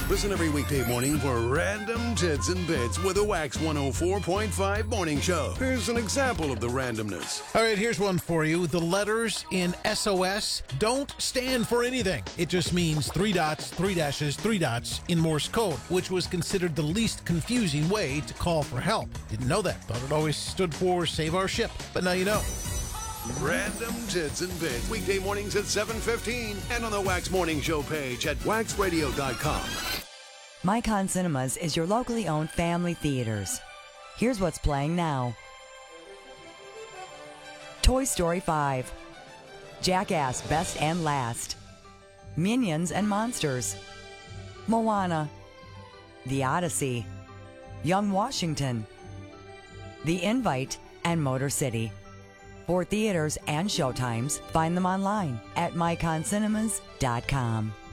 Listen every weekday morning for Random Tits and Bits with a Wax 104.5 morning show. Here's an example of the randomness. All right, here's one for you. The letters in SOS don't stand for anything. It just means 3 dots, 3 dashes, 3 dots in Morse code, which was considered the least confusing way to call for help. Didn't know that. Thought it always stood for Save Our Ship. But now you know. Random Tits and Bits, weekday mornings at 7:15 and on the Wax Morning Show page at waxradio.com. Micon Cinemas is your locally owned family theaters. Here's what's playing now. Toy Story 5, Jackass Best and Last, Minions and Monsters, Moana, The Odyssey, Young Washington, The Invite, and Motor City. For theaters and showtimes, find them online at myconcinemas.com.